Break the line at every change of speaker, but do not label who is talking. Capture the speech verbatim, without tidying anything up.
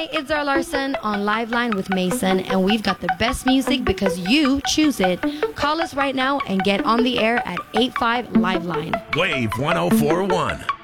Hi, it's Zara Larson on Liveline with Mason, and we've got the best music because you choose it. Call us right now and get on the air at eight five Liveline.
Wave one oh four one.